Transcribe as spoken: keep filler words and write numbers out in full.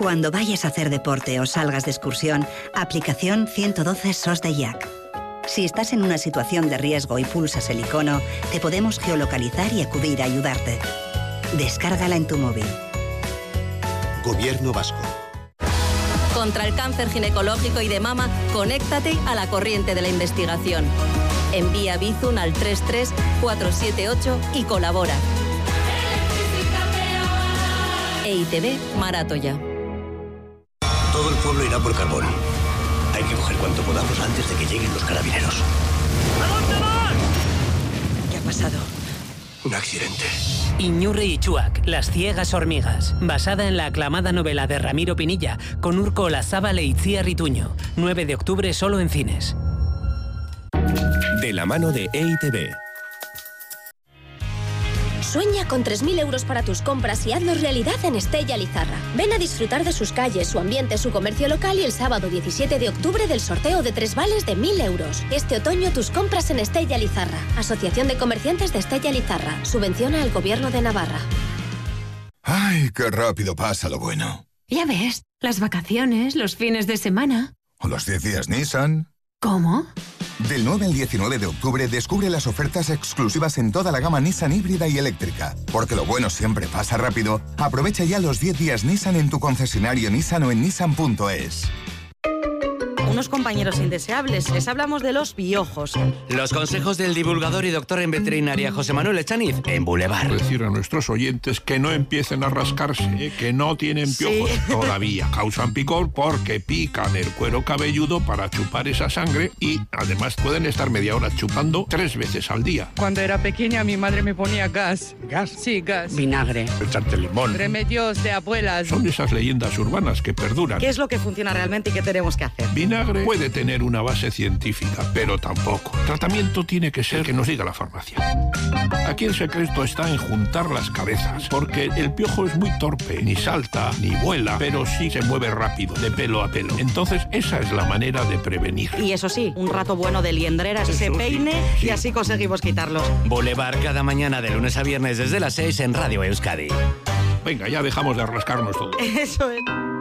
Cuando vayas a hacer deporte o salgas de excursión, aplicación ciento doce S O S de I A C. Si estás en una situación de riesgo y pulsas el icono, te podemos geolocalizar y acudir a ayudarte. Descárgala en tu móvil. Gobierno vasco. Contra el cáncer ginecológico y de mama, conéctate a la corriente de la investigación. Envía Bizum al tres tres cuatro siete ocho y colabora. E I T V Maratoya. Todo el pueblo irá por carbón. Hay que coger cuanto podamos antes de que lleguen los carabineros. ¿A dónde van? ¿Qué ha pasado? Un accidente. Iñurri y Chuac, las ciegas hormigas, basada en la aclamada novela de Ramiro Pinilla, con Urko Olazábal e Itziar Rituño. nueve de octubre solo en cines. De la mano de E I T V. Sueña con tres mil euros para tus compras y hazlo realidad en Estella Lizarra. Ven a disfrutar de sus calles, su ambiente, su comercio local y el sábado diecisiete de octubre del sorteo de tres vales de mil euros. Este otoño tus compras en Estella Lizarra. Asociación de Comerciantes de Estella Lizarra. Subvenciona al Gobierno de Navarra. ¡Ay, qué rápido pasa lo bueno! Ya ves, las vacaciones, los fines de semana. ¿O los diez días Nissan? ¿Cómo? Del nueve al diecinueve de octubre descubre las ofertas exclusivas en toda la gama Nissan híbrida y eléctrica. Porque lo bueno siempre pasa rápido. Aprovecha ya los diez días Nissan en tu concesionario Nissan o en nissan punto es. Unos compañeros indeseables. Les hablamos de los piojos. Los consejos del divulgador y doctor en veterinaria José Manuel Echaniz en Boulevard. Decir a nuestros oyentes que no empiecen a rascarse, ¿eh? Que no tienen piojos sí. Todavía. Causan picor porque pican el cuero cabelludo para chupar esa sangre y además pueden estar media hora chupando tres veces al día. Cuando era pequeña mi madre me ponía gas. ¿Gas? Sí, gas. Vinagre. Echarte limón. Remedios de abuelas. Son esas leyendas urbanas que perduran. ¿Qué es lo que funciona realmente y qué tenemos que hacer? Vinagre puede tener una base científica, pero tampoco. El tratamiento tiene que ser que nos diga la farmacia. Aquí el secreto está en juntar las cabezas, porque el piojo es muy torpe, ni salta, ni vuela, pero sí se mueve rápido, de pelo a pelo. Entonces, esa es la manera de prevenir. Y eso sí, un rato bueno de liendreras, ese peine, sí, sí. Y así conseguimos quitarlos. Boulevard cada mañana de lunes a viernes desde las seis en Radio Euskadi. Venga, ya dejamos de rascarnos todo. Eso es.